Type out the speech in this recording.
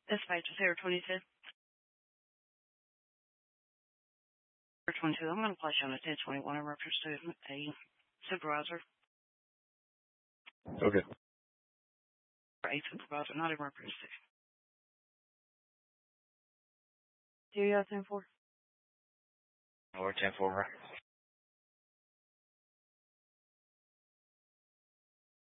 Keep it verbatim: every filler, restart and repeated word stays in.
Dispatch zero twenty-two. zero twenty-two. I'm going to place you on a ten twenty-one in reference to a supervisor. Okay. A supervisor, not in reference to. Studio ten four. Or ten four, right?